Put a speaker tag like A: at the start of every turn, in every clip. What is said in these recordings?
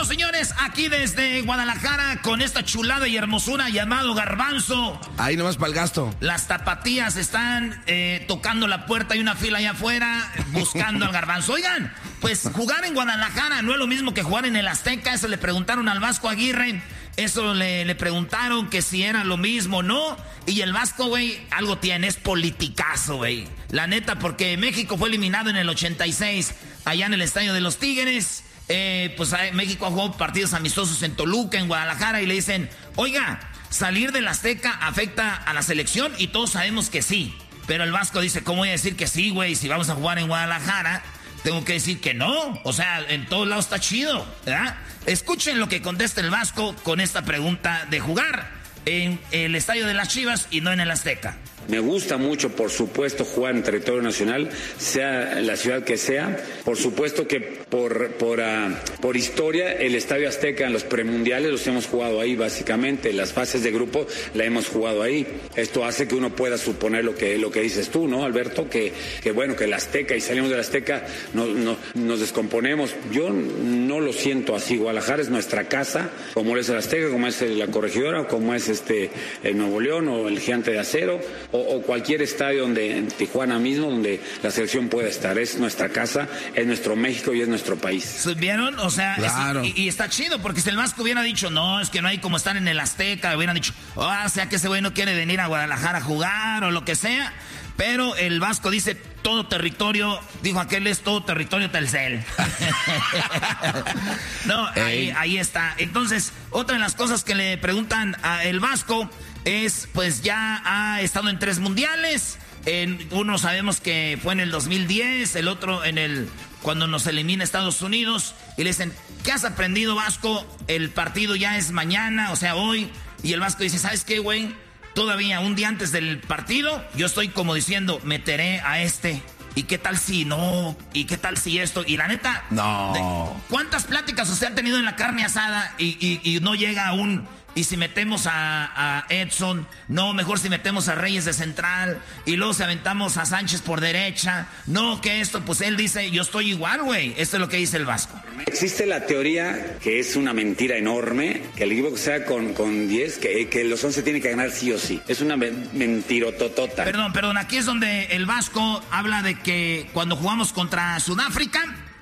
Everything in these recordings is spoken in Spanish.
A: Bueno, señores, aquí desde Guadalajara con esta chulada y hermosura llamado Garbanzo.
B: Ahí nomás para el gasto.
A: Las tapatías están tocando la puerta y una fila allá afuera buscando al Garbanzo. Oigan, pues jugar en Guadalajara no es lo mismo que jugar en el Azteca. Eso le preguntaron al Vasco Aguirre. Eso le preguntaron que si era lo mismo o no. Y el Vasco, güey, algo tiene, es politicazo, güey. La neta, porque México fue eliminado en el 86 allá en el Estadio de los Tigres. Pues México ha jugado partidos amistosos en Toluca, en Guadalajara, y le dicen, oiga, salir del Azteca afecta a la selección, y todos sabemos que sí. Pero el Vasco dice, ¿cómo voy a decir que sí, güey? Si vamos a jugar en Guadalajara, tengo que decir que no. O sea, en todos lados está chido, ¿verdad? Escuchen lo que contesta el Vasco con esta pregunta de jugar en el Estadio de las Chivas y no en el Azteca.
C: Me gusta mucho, por supuesto, jugar en territorio nacional, sea la ciudad que sea. Por supuesto que por historia, el Estadio Azteca en los premundiales los hemos jugado ahí, básicamente. Las fases de grupo la hemos jugado ahí. Esto hace que uno pueda suponer lo que dices tú, ¿no, Alberto? Que bueno, que el Azteca, y salimos del Azteca, nos descomponemos. Yo no lo siento así. Guadalajara es nuestra casa, como es el Azteca, como es la Corregidora, como es el Nuevo León o el Gigante de Acero, o cualquier estadio en Tijuana mismo, donde la selección pueda estar. Es nuestra casa, es nuestro México y es nuestro país.
A: ¿Vieron? O sea,
B: claro.
A: Y está chido, porque si el Vasco hubiera dicho, no, es que no hay como estar en el Azteca, hubieran dicho, o sea que ese güey no quiere venir a Guadalajara a jugar o lo que sea. Pero el Vasco dice, todo territorio, dijo aquel, es todo territorio Telcel. No, ahí está. Entonces, otra de las cosas que le preguntan a el Vasco es, pues ya ha estado en 3 mundiales. Uno sabemos que fue en el 2010, el otro cuando nos elimina Estados Unidos. Y le dicen, ¿qué has aprendido, Vasco? El partido ya es mañana, o sea, hoy. Y el Vasco dice, ¿sabes qué, güey? Todavía un día antes del partido, yo estoy como diciendo, meteré a este. ¿Y qué tal si no? ¿Y qué tal si esto? Y la neta,
B: no.
A: ¿Cuántas pláticas usted ha tenido en la carne asada y no llega a un... Y si metemos a Edson, no, mejor si metemos a Reyes de central, y luego si aventamos a Sánchez por derecha, no, que esto, pues él dice, yo estoy igual, güey. Esto es lo que dice el Vasco.
C: Existe la teoría, que es una mentira enorme, que el equipo que sea con 10, que los 11 tienen que ganar sí o sí. Es una mentirototota.
A: Perdón, aquí es donde el Vasco habla de que cuando jugamos contra Sudáfrica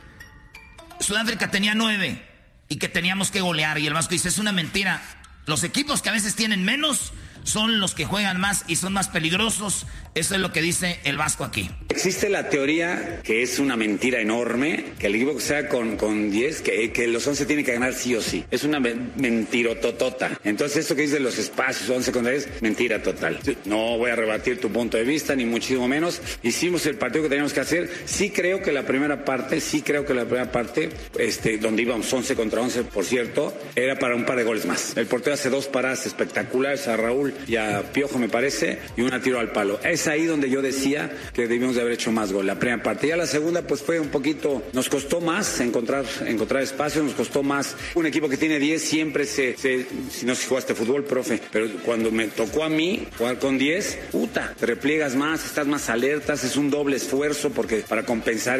A: tenía 9 y que teníamos que golear, y el Vasco dice, es una mentira. Los equipos que a veces tienen menos son los que juegan más y son más peligrosos. Eso es lo que dice el Vasco aquí.
C: Existe la teoría, que es una mentira enorme, que el equipo que sea con 10, que los 11 tienen que ganar sí o sí. Es una mentirototota. Entonces esto que dice los espacios 11 contra 10, mentira total. No voy a rebatir tu punto de vista, ni muchísimo menos. Hicimos el partido que teníamos que hacer. Sí creo que la primera parte, donde íbamos 11 contra 11, por cierto, era para un par de goles más. El portero hace 2 paradas espectaculares a Raúl y a Piojo, me parece, y una tiro al palo. Es ahí donde yo decía que debíamos de haber hecho más gol. La primera parte. Ya la segunda, pues fue un poquito, nos costó más encontrar espacio, nos costó más. Un equipo que tiene 10 siempre si no se jugaste fútbol, profe, pero cuando me tocó a mí jugar con 10, te repliegas más, estás más alerta, es un doble esfuerzo porque para compensar